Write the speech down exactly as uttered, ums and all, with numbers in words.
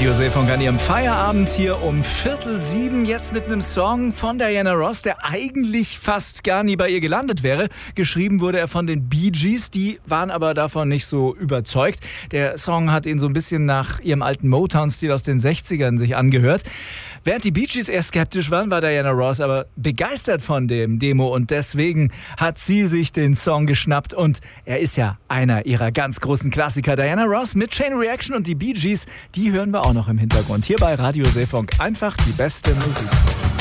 Radio Seefunk an ihrem Feierabend hier um Viertel sieben. Jetzt mit einem Song von Diana Ross, der eigentlich fast gar nie bei ihr gelandet wäre. Geschrieben wurde er von den Bee Gees, die waren aber davon nicht so überzeugt. Der Song hat ihn so ein bisschen nach ihrem alten Motown-Stil aus den sechzigern sich angehört. Während die Bee Gees eher skeptisch waren, war Diana Ross aber begeistert von dem Demo und deswegen hat sie sich den Song geschnappt und er ist ja einer ihrer ganz großen Klassiker. Diana Ross mit Chain Reaction und die Bee Gees, die hören wir auch noch im Hintergrund. Hier bei Radio Seefunk einfach die beste Musik.